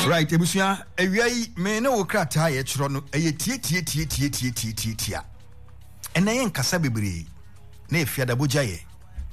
Right, ebusia ewiai me na wo krata ye chiro no eye tie ena ye nkasa bebre na efiada boja ye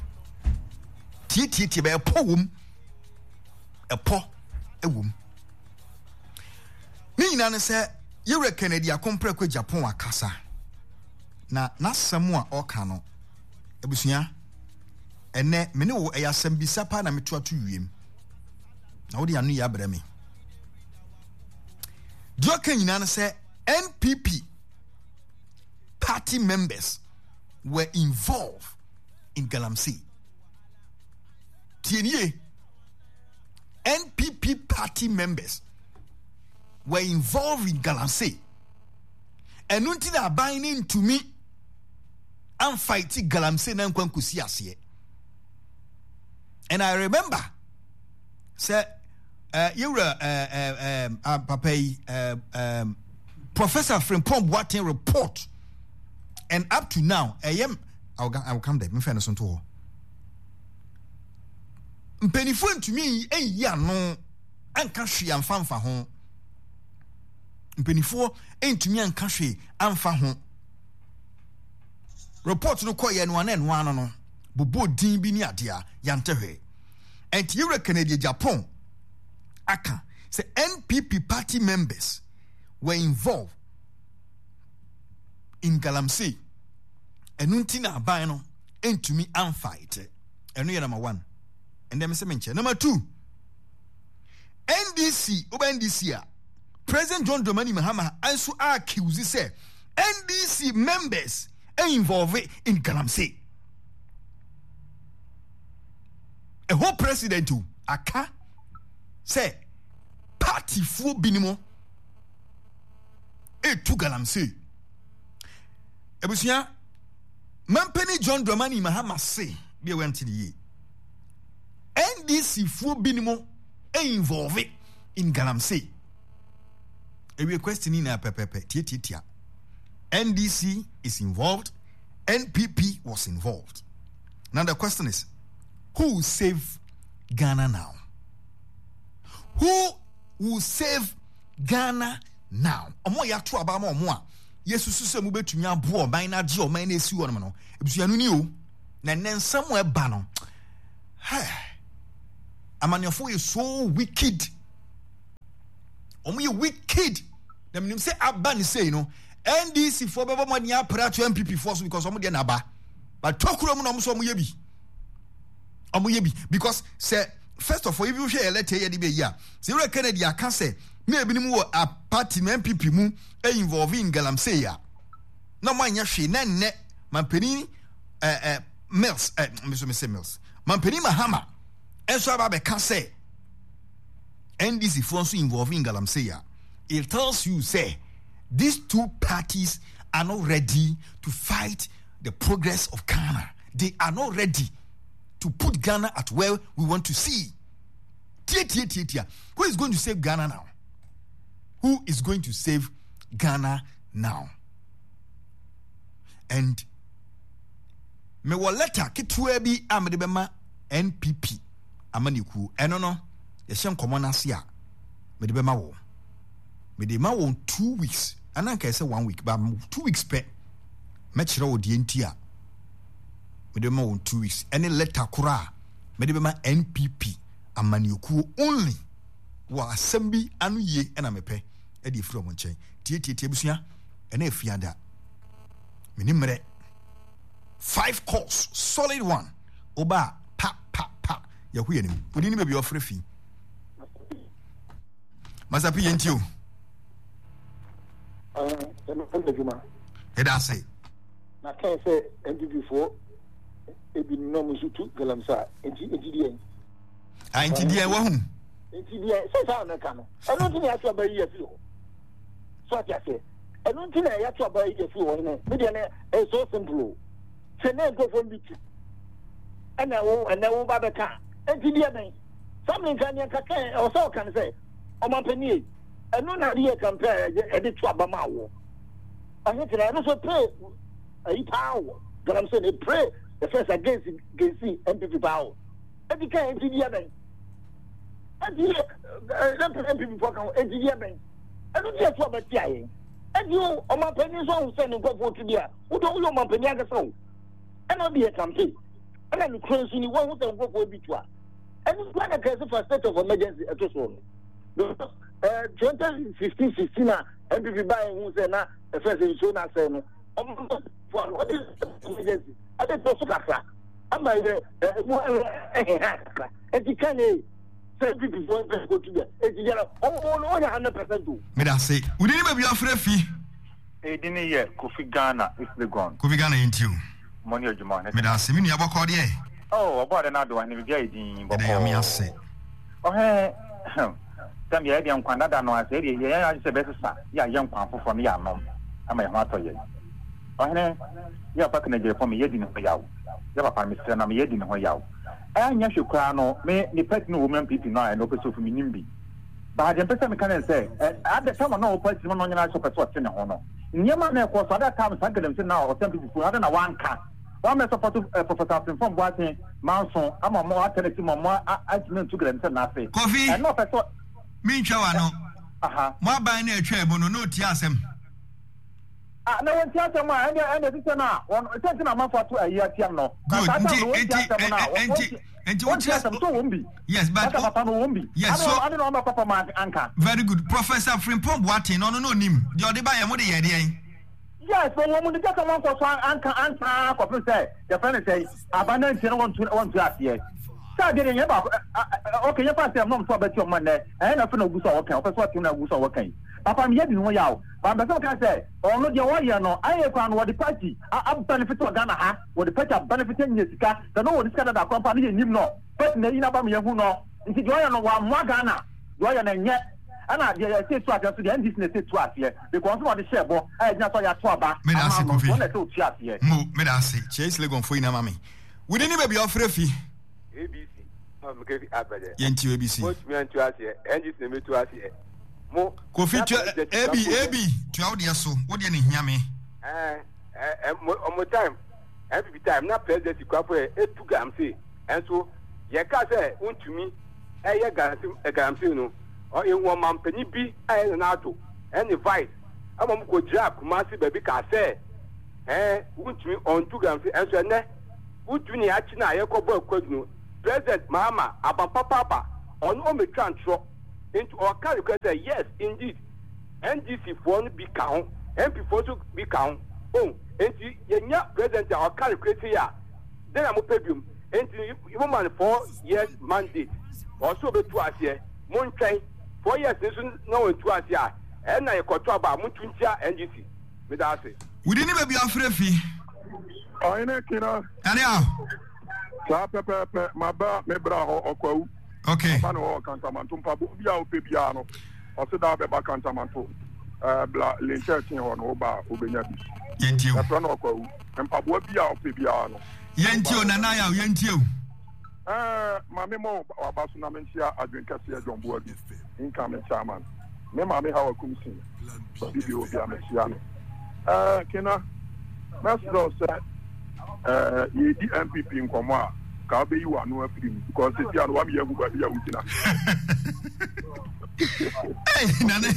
tie be epowum ewum ni nyina ne se yewre Kennedy akompre kwa Japan akasa na nasam a oka no ebusia ene me ne wo eyasam bisa pa na metoato wiem na wo de anu ya brɛ me Joke nyina say NPP party members were involved in Galamsey. Tienye NPP party members were involved in Galamsey. And until they are binding to me and fighting Galamsey na nkwankusi asiye. And I remember say you were Professor Frimpong Boateng report, and up to now, I'll come there. Me find us on tour. Mpenifo to me, ya no, anka hwe amfa ho. Mpenifo to me anka hwe amfa ho. Report no koye no ane no, bobo din bi ni adea yantehwe. And you reckon the Japan Aka say NPP party members were involved in Galamsey. And untina abano into me and fight. And number one. And then mention number two. NDC, President John Dramani Mahama also accused say NDC members are involved in Galamsey. A whole president too, Aka say party fu binimo to Galamsey. Ebusia Mampeni John Dramani Mahama say be went to the NDC fu binimo involved in Galamsey. A question in a pepepe tia. NDC is involved, NPP was involved. Now the question is, who will save Ghana now? Who will save Ghana now? Omo ya to aba ma omo a Yesu se mu betumi abo oban na je oman na esi wo no ebusuanu ni o na nensam e ba no amaniofo is so wicked. Omo ye wicked. Dem nim say aba ni say no NDC for bebo money apra to MPP force because omo de na ba but tokuro mu no omo so omo ye bi because say first of all, if you share a letter, you reckon the can say maybe more a party MPP mu involved in Galamsey. No man yashi ne Mampeni Mills Mr. Mills Mampeni Mahama and so about can say NDC force involved in Galamsey. It tells you say these two parties are not ready to fight the progress of Ghana. They are not ready to put Ghana at where we want to see. Tia. Who is going to save Ghana now? Who is going to save Ghana now? And me wa letter kitwe bi amedebema NPP amaniku eno no ye hye nkomo na se a medebema wo medema wo 2 weeks ananka say 1 week but 2 weeks pe me kire wo de ntia medema wo 2 weeks any letter kura medebema NPP amaniku only wa assembi anu ye na mepe e de firi omo nchen tie busua ena afiada minimre 5 calls solid one oba pa ya hu yenim odi ni be ofre fi masapi yentio eda say na kan say NDP4 ebi no musutu Galamsey enti die wa hu enti die so sa na kan eno ti ya to ba yi afi o so ati ase eno ti na ya to ba yi afi o ne me de na so simple se na go from bitu ana wo ba be ka enti die ben something kan yan ka kan o so kan say o ma pani eno na die compare e de to aba ma wo anya tira no so pray ayi power Galamsey they pray the first against NPP power. Every kind of adi MPP for kan edi ye ben enu ti etu abati aye edi o ma pani so hu se ne nkofo tu dia wo do wo ma pani aga so ena bi e campaign ena ni crazy ni wo hu se nkofo bi tu a enu plan na case for state of emergency eto so no 2015-16 na MPP buy hu se na e first so na say no for what is emergency ade to so kakra ama ide mo edi kan e MPP for go to there edi jara o ya 100% me da say we didn't be afraid fi Edini ye Kofi Ghana is the gone. Kofi Ghana into Money ojuma. me da say me nua bokọ de e Oh, about na do ani bi edin boko. de me ase Oh he. Tam ye de nkwanda da no ase de ye ya se besesa ya ye nkwan fofo no ya nom. Ama ye ho atoye. Oh he ya pak na je for me ye di no yawo. Ya papa me sere na me ye di no yawo. Anya hwekura no me ni pet no woman pipi no no peso fu me nimbi. Ba de pesa me kan say at the time no pet no nyana so peso ate ne ho no. Nyama na ko so that time sangadem se na o tempi fu ada na wanka. One may support Professor from Boatin, Manson, I'm a more alternative, more argument to them than nothing. Kofi and not Professor Minchawa no mo ban na etwa ebo no ti asem no one tells them and the sister now one attention a for 2 years no and what just yes but papa no wombi yes so I don't know papa man anka very good Professor Frimpong Boatin no nim the ode ba ye mo de ye de yes but when the just one for anka ko say the friend say abandon want to ask here say dey yen ba okay you pass them no to about your man there and na fe no guso work o person na guso work papa me yedi no yawo ba be so can say oh no dey warrior no aye kwa no the party am benefit of Ghana ha the party benefit nyesika the no the sika that company ye nim no but na ina ba me hu no nti warrior no wa mwa Ghana warrior na nye ana dey say to aso dey ndis na say to aso because what the share bo aye nya so ya to aba me na say Kofi one na to aso mo me da say Chase Legon fo ina mami we didn't be offer fi ABC mkefi abede yenti ABC mo tumi antu ase ndis na metu ase mo Kofi AB to out there so what dey hia me mo time every time na president kwapo etu gamse enso ye ka say untumi eye gamse no o enwo mampani bi aye na ato any vice amam ko jira kumasi baby ka say untumi ontu gamse enso ne untumi ni achi na aye ko bo akwadunu president Mahama abapapa on o metwa ntro into or carry say yes indeed NDC for no be count MP for to be count oh enti yenya president or carry say ya then am pebium enti woman 4 years mandate also be to asie mon twen 4 years no one to asie e na yekoto aba mo tuntia NDC me da say we didn't be afraid fi oh ina kina ani a sa pepe maba me bra ho okwawu okay ba no kantamanto mpa bo bia o pe bia no o se da be ba kantamanto bla lenche tin ho no ba obenya bi yenti o na no okwawu mpa bo bia o pe bia no yenti o nana ya yenti o ma me mo ba su na mentia adwenkase ya John Boadi income chairman me ma me hawa kumsin bi bi o bia me sia no kina Masro said ye di MPP nkomo a ka be yi wa no afiri mu because se dia no wa me yagu ba ya wutina hey nana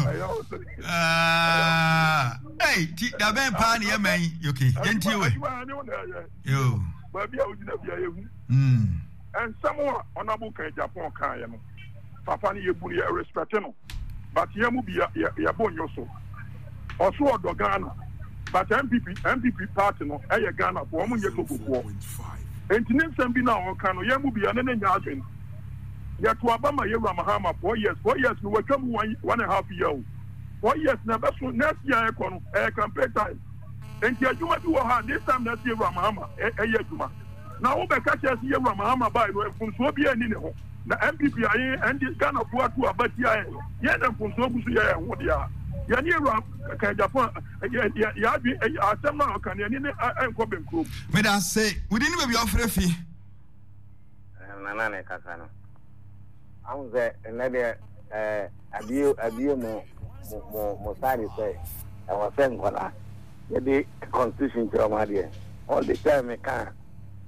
hey ti da ben pa ne man okay yenti we yo ba bia wutina bia yehu and someone honorable kan Japan kan ye no papa ni yebu ni respect no but ye mu bia ya bonyo so oso odo Ghana but MPP party no eye Ghana for omo nye kokoko entine nsem bi na o kan no ye mu bia ne nya adwen ya to abama ye Mahama 4 years no watwam 1.5 years 4 years na beso next year e kono campaign time enti adwuma bi wo ha this time next year Mahama eye adwuma na wo be ka chese ye Mahama ba no funso bi ani ne ho na MPP aye endi Ghana for atu abati aye ye na funso busu ye ho dia ya ni Ram ka Japan ya bi asem na kan ya ni enko benkro me da say we didn't be offer fi nana ne kasa no anze enede abio mo sari say I was saying kola the constitution to my dear all the time me can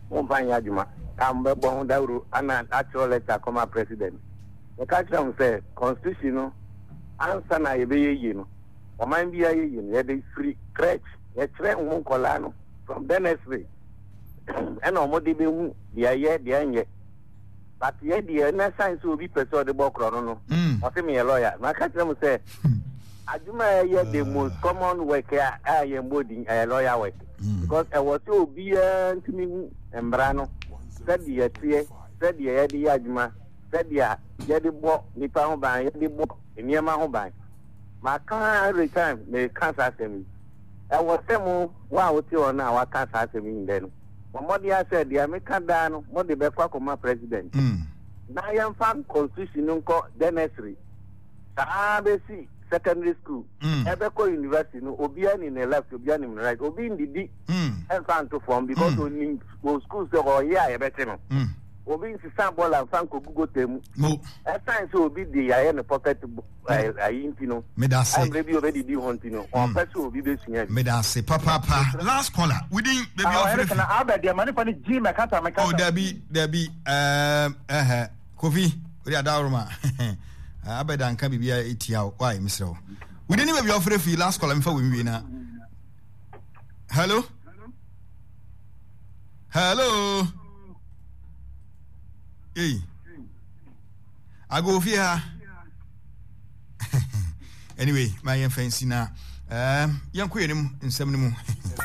Mumpan Yajuma, Ambabon Dauru, and an actual letter come president. The country say, constitutional answer na ebe you or mind be a yin, free crutch, a train Muncolano from Dennisbury. And on what they be the aye, the anye. But yet the science will be persuaded about Crono. Or send me a lawyer. My country say, Ajuma yet the most common work I am boarding a lawyer work. Because I was so be to me and Brano. Said the tree, said the Eddie Ajuma, said the Yedi Bo, Nippon by Yedi Bo, in Yamaho by. My car every time they can't ask me. I was saying, wow, now I can't ask me then. What said, the American Dano, what the Becquacoma president. Now I am found constitution Dennisbury. Sabesi secondary school. Ebeko University, no Obian in the left, Obian in the right, Obian the D. And found to form because only schools are here, better. Obian to sample and Franco Google them. At times will be the iron pocket. I know. I'm maybe already do want to know. Or person will be this year. Medase, Papa, last caller. We didn't baby. I bet the money for the gym. I can't. Oh, there be, Kofi, we are Daruma. I bet I can't be 80 hours. Why, Mr. We didn't even be offered for last call. I'm for women. Hello? Hello? Hey, I go here. Anyway, my fancy now. Young queen in 7